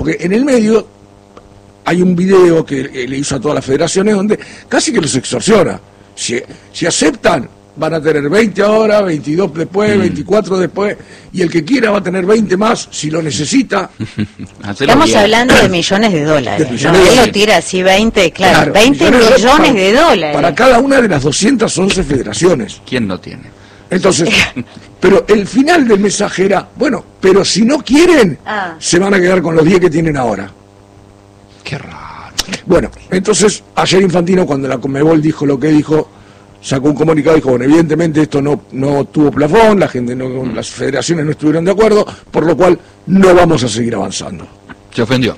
Porque en el medio hay un video que le hizo a todas las federaciones donde casi que los extorsiona. Si aceptan, van a tener 20 ahora, 22 después, 24 después, y el que quiera va a tener 20 más si lo necesita. Estamos hablando de millones de dólares. Él lo tira así, 20, claro 20 millones de dólares. Para cada una de las 211 federaciones. ¿Quién no tiene? Entonces, pero el final del mensaje era, bueno, pero si no quieren, se van a quedar con los 10 que tienen ahora. Qué raro. Bueno, entonces ayer Infantino, cuando la Conmebol dijo lo que dijo, sacó un comunicado y dijo, bueno, evidentemente esto no tuvo plafón, las federaciones no estuvieron de acuerdo, por lo cual no vamos a seguir avanzando. Se ofendió.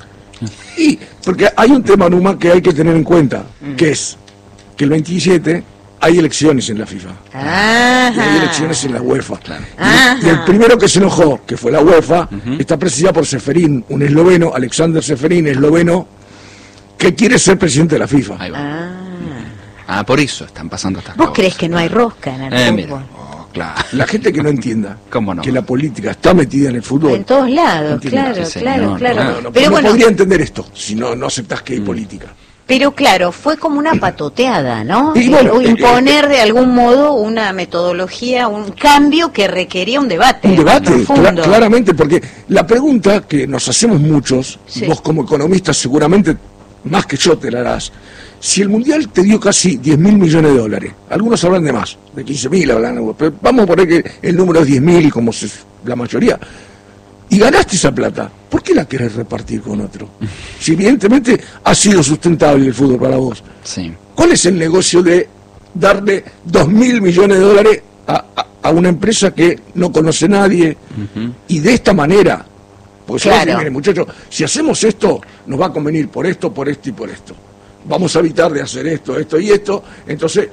Y porque hay un tema, Numa, que hay que tener en cuenta, que es que el 27 hay elecciones en la FIFA. Y hay elecciones en la UEFA. Claro. Y el primero que se enojó, que fue la UEFA, está presidida por Seferín, un esloveno, Alexander Seferín, esloveno, que quiere ser presidente de la FIFA. Ahí va. Por eso están pasando estas cosas. ¿Vos crees que no hay rosca en el fútbol? Claro. La gente que no entienda ¿Cómo no? que la política está metida en el fútbol. En todos lados, claro. Pero bueno, podría entender esto si no aceptás que hay política. Pero claro, fue como una patoteada, ¿no? Y bueno, imponer de algún modo una metodología, un cambio que requería un debate. Un debate, claramente, porque la pregunta que nos hacemos muchos, vos como economista seguramente más que yo te la harás, si el Mundial te dio casi 10.000 millones de dólares, algunos hablan de más, de 15.000 hablan, pero vamos a poner que el número es 10.000 como la mayoría, y ganaste esa plata, ¿por qué la querés repartir con otro? Si evidentemente ha sido sustentable el fútbol para vos. Sí. ¿Cuál es el negocio de darle 2.000 millones de dólares a una empresa que no conoce a nadie y de esta manera? Porque miren, muchachos, si hacemos esto, nos va a convenir por esto y por esto. Vamos a evitar de hacer esto y esto. Entonces,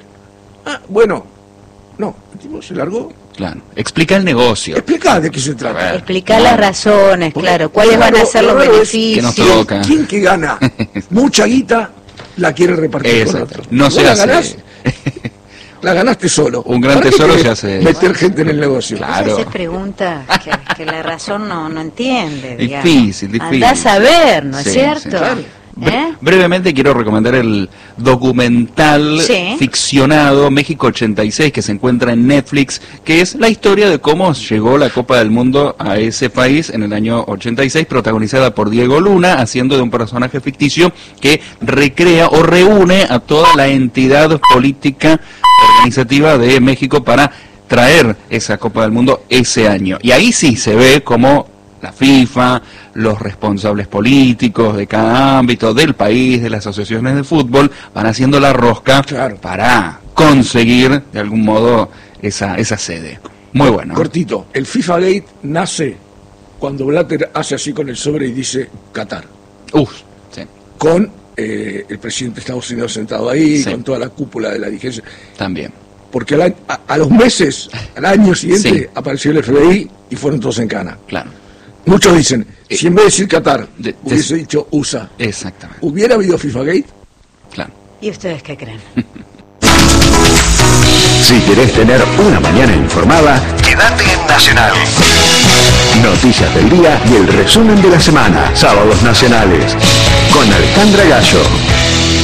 no, el tipo se largó. Claro, explica el negocio. Explica de qué se trata. Explica las razones, cuáles van a ser los beneficios. Que nos toca. ¿Quién que gana mucha guita la quiere repartir con otro? No se hace. La ganaste solo. Un gran tesoro se hace. Meter gente en el negocio. Claro. Se pregunta que la razón no entiende. Difícil. Andás a ver, ¿no es cierto? Sí, claro. Brevemente quiero recomendar el documental ficcionado México 86 que se encuentra en Netflix, que es la historia de cómo llegó la Copa del Mundo a ese país en el año 86, protagonizada por Diego Luna, haciendo de un personaje ficticio que recrea o reúne a toda la entidad política organizativa de México para traer esa Copa del Mundo ese año. Y ahí sí se ve cómo la FIFA, los responsables políticos de cada ámbito del país, de las asociaciones de fútbol, van haciendo la rosca para conseguir de algún modo esa sede. Muy bueno. Cortito, el FIFA Gate nace cuando Blatter hace así con el sobre y dice Qatar. Sí. Con el presidente de Estados Unidos sentado ahí, con toda la cúpula de la dirigencia. También. Porque a los meses, al año siguiente, apareció el FBI y fueron todos en cana. Claro. Muchos dicen, si en vez de decir Qatar, hubiese dicho USA. Exactamente. ¿Hubiera habido FIFA Gate? Claro. ¿Y ustedes qué creen? Si querés tener una mañana informada, quédate en Nacional. Noticias del día y el resumen de la semana. Sábados Nacionales. Con Alejandra Gallo.